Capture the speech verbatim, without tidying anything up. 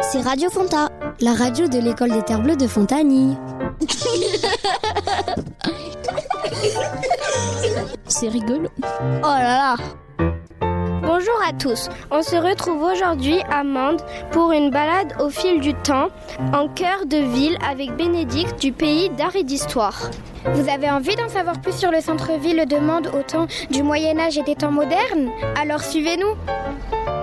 C'est Radio Fonta, la radio de l'école des Terres Bleues de Fontagny. C'est rigolo. Oh là là. Bonjour à tous, on se retrouve aujourd'hui à Mende pour une balade au fil du temps, en cœur de ville avec Bénédicte du pays d'art et d'histoire. Vous avez envie d'en savoir plus sur le centre-ville de Mende au temps du Moyen-Âge et des temps modernes ? Alors suivez-nous.